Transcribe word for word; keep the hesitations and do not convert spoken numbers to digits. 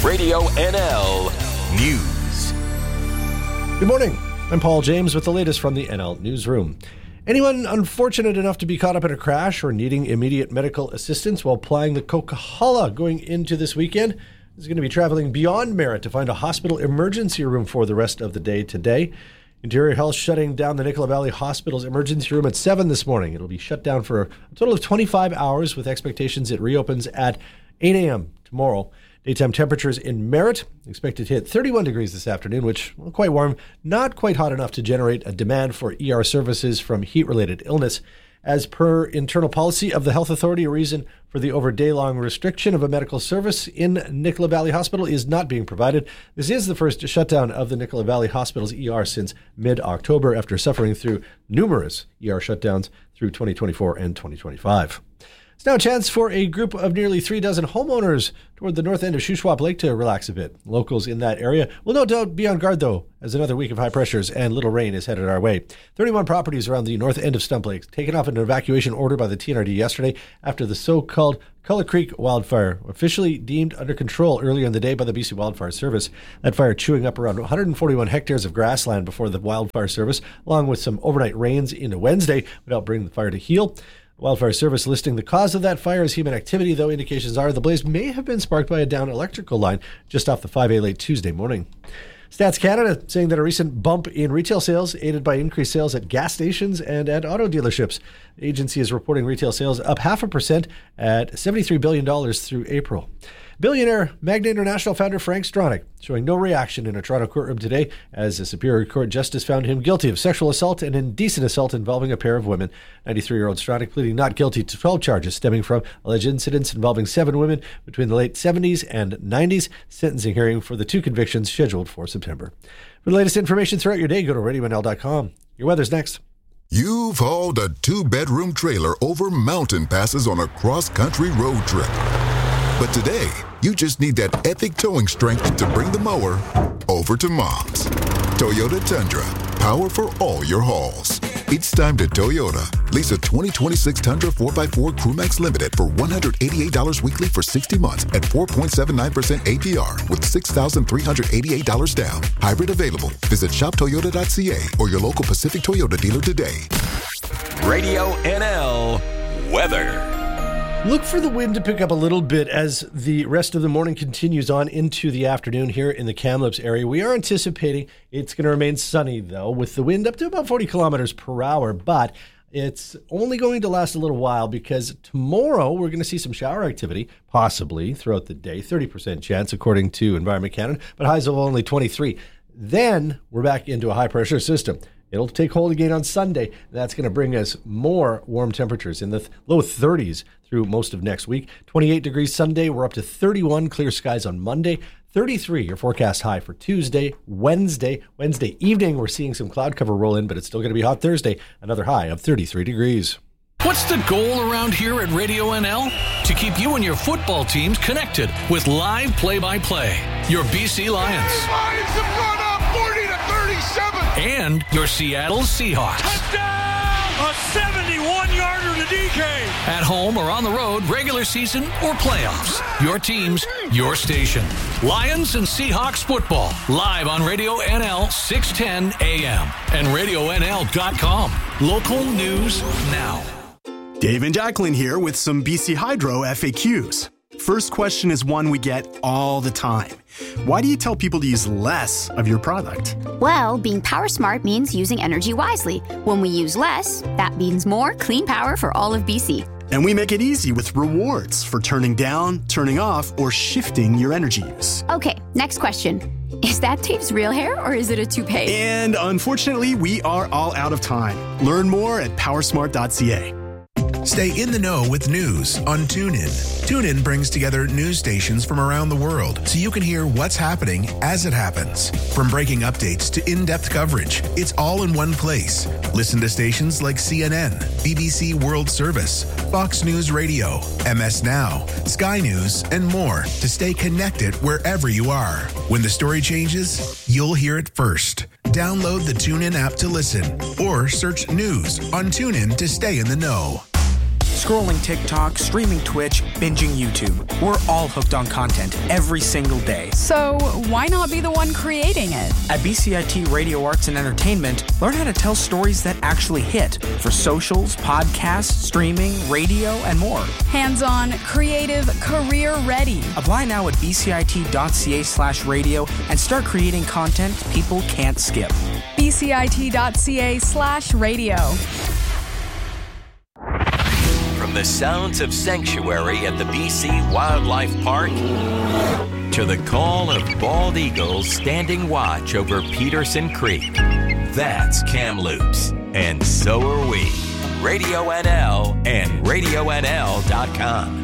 Radio N L News. Good morning. I'm Paul James with the latest from the N L Newsroom. Anyone unfortunate enough to be caught up in a crash or needing immediate medical assistance while plying the Coquihalla going into this weekend is going to be traveling beyond Merritt to find a hospital emergency room for the rest of the day today. Interior Health shutting down the Nicola Valley Hospital's emergency room at seven this morning. It'll be shut down for a total of twenty-five hours with expectations it reopens at eight a.m. tomorrow. Daytime temperatures in Merritt expected to hit thirty-one degrees this afternoon, which well, quite warm, not quite hot enough to generate a demand for E R services from heat-related illness. As per internal policy of the Health Authority, a reason for the over day-long restriction of a medical service in Nicola Valley Hospital is not being provided. This is the first shutdown of the Nicola Valley Hospital's E R since mid-October after suffering through numerous E R shutdowns through twenty twenty-four and twenty twenty-five. It's now a chance for a group of nearly three dozen homeowners toward the north end of Shuswap Lake to relax a bit. Locals in that area will no doubt be on guard, though, as another week of high pressures and little rain is headed our way. thirty-one properties around the north end of Stump Lake taken off an evacuation order by the T N R D yesterday after the so-called Culler Creek wildfire, officially deemed under control earlier in the day by the B C Wildfire Service. That fire chewing up around one hundred forty-one hectares of grassland before the Wildfire Service, along with some overnight rains into Wednesday, without bringing the fire to heel. Wildfire Service listing the cause of that fire as human activity, though indications are the blaze may have been sparked by a downed electrical line just off the five A late Tuesday morning. Stats Canada saying that a recent bump in retail sales aided by increased sales at gas stations and at auto dealerships. The agency is reporting retail sales up half a percent at seventy-three billion dollars through April. Billionaire Magna International founder Frank Stronach showing no reaction in a Toronto courtroom today as a Superior Court justice found him guilty of sexual assault and indecent assault involving a pair of women. ninety-three-year-old Stronach pleading not guilty to twelve charges stemming from alleged incidents involving seven women between the late seventies and nineties. Sentencing hearing for the two convictions scheduled for September. For the latest information throughout your day, go to radio n l dot com. Your weather's next. You've hauled a two-bedroom trailer over mountain passes on a cross-country road trip. But today, you just need that epic towing strength to bring the mower over to Mom's. Toyota Tundra, power for all your hauls. It's time to Toyota. Lease a twenty twenty-six Tundra four by four Crewmax Limited for one hundred eighty-eight dollars weekly for sixty months at four point seven nine percent A P R with six thousand three hundred eighty-eight dollars down. Hybrid available. Visit shop toyota dot c a or your local Pacific Toyota dealer today. Radio N L weather. Look for the wind to pick up a little bit as the rest of the morning continues on into the afternoon here in the Kamloops area. We are anticipating it's going to remain sunny, though, with the wind up to about forty kilometers per hour, but it's only going to last a little while because tomorrow we're going to see some shower activity, possibly throughout the day, thirty percent chance according to Environment Canada, but highs of only twenty-three. Then we're back into a high-pressure system. It'll take hold again on Sunday. That's going to bring us more warm temperatures in the th- low thirties through most of next week. twenty-eight degrees Sunday. We're up to thirty-one, clear skies on Monday. thirty-three, your forecast high for Tuesday. Wednesday, Wednesday evening, we're seeing some cloud cover roll in, but it's still going to be hot Thursday. Another high of thirty-three degrees. What's the goal around here at Radio N L? To keep you and your football teams connected with live play-by-play. Your B C Lions. Lions have gone up forty to thirty-seven. And your Seattle Seahawks. Touchdown! A seventy-one-yarder to D K. At home or on the road, regular season or playoffs. Your teams, your station. Lions and Seahawks football. Live on Radio N L six ten A M and radio n l dot com. Local news now. Dave and Jacqueline here with some B C Hydro F A Qs. First question is one we get all the time. Why do you tell people to use less of your product? Well, being power smart means using energy wisely. When we use less, that means more clean power for all of B C. And we make it easy with rewards for turning down, turning off, or shifting your energy use. Okay, next question. Is that Dave's real hair or is it a toupee? And unfortunately, we are all out of time. Learn more at power smart dot c a. Stay in the know with news on TuneIn. TuneIn brings together news stations from around the world so you can hear what's happening as it happens. From breaking updates to in-depth coverage, it's all in one place. Listen to stations like C N N, B B C World Service, Fox News Radio, M S Now, Sky News, and more to stay connected wherever you are. When the story changes, you'll hear it first. Download the TuneIn app to listen or search news on TuneIn to stay in the know. Scrolling TikTok, streaming Twitch, binging YouTube. We're all hooked on content every single day. So why not be the one creating it? At B C I T Radio Arts and Entertainment, learn how to tell stories that actually hit for socials, podcasts, streaming, radio, and more. Hands-on, creative, career-ready. Apply now at bcit.ca slash radio and start creating content people can't skip. bcit.ca slash radio. From the sounds of sanctuary at the B C Wildlife Park to the call of bald eagles standing watch over Peterson Creek, that's Kamloops, and so are we. Radio N L and radio N L dot com.